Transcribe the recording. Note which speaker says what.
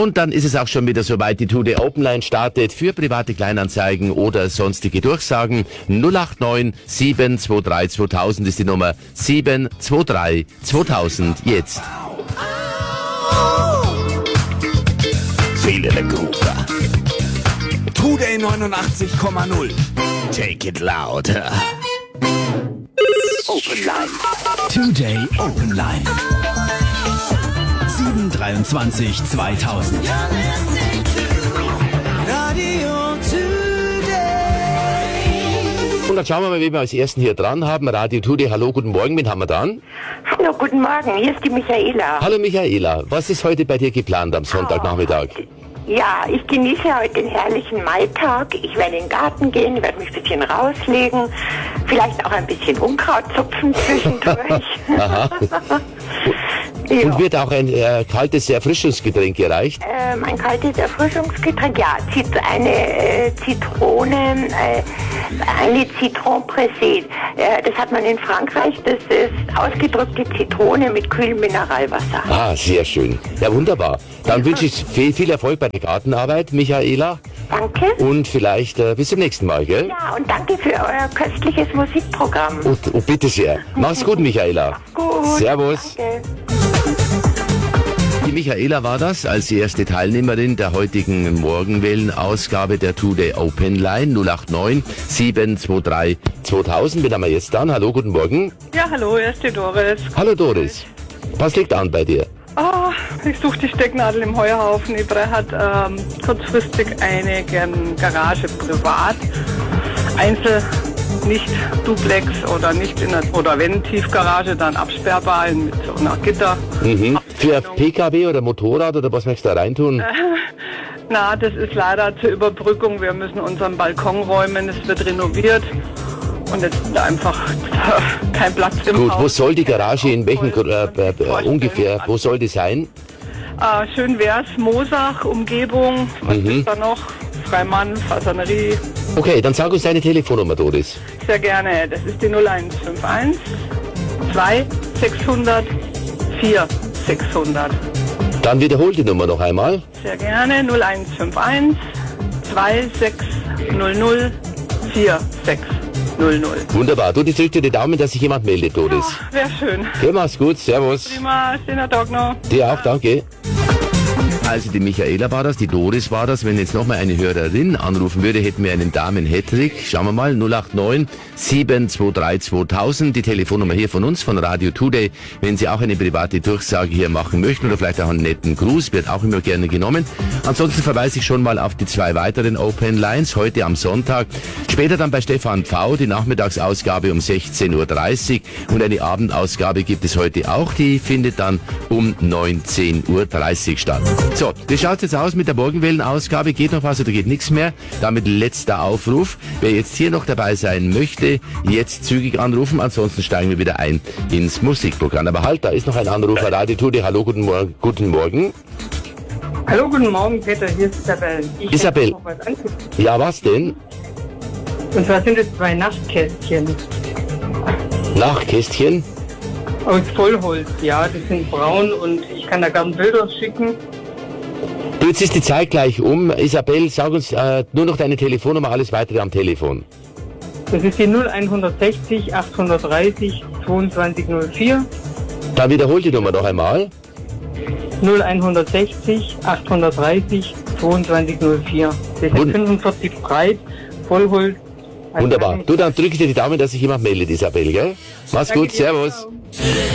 Speaker 1: Und dann ist es auch schon wieder soweit. Die Today Open Line startet für private Kleinanzeigen oder sonstige Durchsagen. 089 723 2000 ist die Nummer. 723 2000 jetzt.
Speaker 2: Feel the groove. Today 89,0. Take it louder. Open Line. Today Open Line. 723 2000. Radio Today.
Speaker 1: Und dann schauen wir mal, wen wir als Ersten hier dran haben. Radio Today, hallo, guten Morgen, wen haben wir dran?
Speaker 3: Hallo, guten Morgen, hier ist die Michaela.
Speaker 1: Hallo Michaela, was ist heute bei dir geplant am Sonntagnachmittag?
Speaker 3: Ja, ich genieße heute den herrlichen Maitag. Ich werde in den Garten gehen, werde mich ein bisschen rauslegen, vielleicht auch ein bisschen Unkraut zupfen zwischendurch.
Speaker 1: Aha.
Speaker 3: Ja.
Speaker 1: Und wird auch ein kaltes Erfrischungsgetränk gereicht?
Speaker 3: Ein kaltes Erfrischungsgetränk, ja, eine Zitrone, eine Citron Pressé. Das hat man in Frankreich, das ist ausgedrückte Zitrone mit kühlem Mineralwasser.
Speaker 1: Ah, sehr schön. Ja, wunderbar. Dann wünsche ich viel Erfolg bei der Gartenarbeit, Michaela.
Speaker 3: Danke.
Speaker 1: Und vielleicht bis zum nächsten Mal, gell?
Speaker 3: Ja, und danke für euer köstliches Musikprogramm.
Speaker 1: Oh, bitte sehr. Mach's gut, Michaela.
Speaker 3: Gut.
Speaker 1: Servus.
Speaker 3: Danke.
Speaker 1: Die Michaela war das als erste Teilnehmerin der heutigen Morgenwellen-Ausgabe der Today Open Line 089 723 2000. Wen haben wir jetzt dann? Hallo, guten Morgen.
Speaker 4: Ja, hallo, hier ist die Doris.
Speaker 1: Hallo Doris. Was liegt an bei dir?
Speaker 4: Oh, ich suche die Stecknadel im Heuhaufen. Ibra hat kurzfristig eine Garage privat, Einzel, nicht Duplex oder nicht oder wenn Tiefgarage, dann absperrbar mit so einer Gitter.
Speaker 1: Mhm. Für PKW oder Motorrad oder was möchtest du da reintun?
Speaker 4: Na, das ist leider zur Überbrückung. Wir müssen unseren Balkon räumen, es wird renoviert. Und jetzt ist einfach kein Platz im Haus.
Speaker 1: Gut, wo soll die Garage, in welchem ungefähr, wo soll die sein?
Speaker 4: Schön wär's, Moosach, Umgebung, was ist da noch? Freimann, Fasanerie.
Speaker 1: Okay, dann sag uns deine Telefonnummer, Doris.
Speaker 4: Sehr gerne, das ist die 0151 2600 4600.
Speaker 1: Dann wiederhol die Nummer noch einmal.
Speaker 4: Sehr gerne, 0151 2600 4600.
Speaker 1: Wunderbar. Du, ich drück dir die Daumen, dass sich jemand meldet, Doris.
Speaker 4: Ja, wäre schön.
Speaker 1: Okay, mach's gut. Servus.
Speaker 4: Prima, schöner Tag noch.
Speaker 1: Dir auch, danke. Also die Michaela war das, die Doris war das. Wenn jetzt nochmal eine Hörerin anrufen würde, hätten wir einen Damen-Hattrick. Schauen wir mal, 089 723 2000, die Telefonnummer hier von uns, von Radio Today. Wenn Sie auch eine private Durchsage hier machen möchten oder vielleicht auch einen netten Gruß, wird auch immer gerne genommen. Ansonsten verweise ich schon mal auf die 2 weiteren Open Lines, heute am Sonntag. Später dann bei Stefan Pfau, die Nachmittagsausgabe um 16.30 Uhr und eine Abendausgabe gibt es heute auch, die findet dann um 19.30 Uhr statt. So, wie schaut's jetzt aus mit der Morgenwellenausgabe? Geht noch was oder geht nichts mehr? Damit letzter Aufruf. Wer jetzt hier noch dabei sein möchte, jetzt zügig anrufen. Ansonsten steigen wir wieder ein ins Musikprogramm. Aber halt, da ist noch ein Anrufer. Radio Today. Hallo, guten Morgen. Guten Morgen.
Speaker 5: Hallo, guten Morgen, Peter. Hier ist Isabel.
Speaker 1: Isabel. Ja, was denn?
Speaker 5: Und zwar sind es 2 Nachtkästchen.
Speaker 1: Nachtkästchen?
Speaker 5: Aus Vollholz, ja. Die sind braun und ich kann da gerne Bilder schicken.
Speaker 1: Du, jetzt ist die Zeit gleich um. Isabel, sag uns nur noch deine Telefonnummer, alles weitere am Telefon.
Speaker 5: Das ist die 0160 830 2204.
Speaker 1: Dann wiederhol die Nummer noch einmal.
Speaker 5: 0160 830 2204. Das ist 45 breit, Vollholz.
Speaker 1: Wunderbar. Du, dann drücke ich dir die Daumen, dass sich jemand meldet, Isabel, gell? Mach's gut, servus.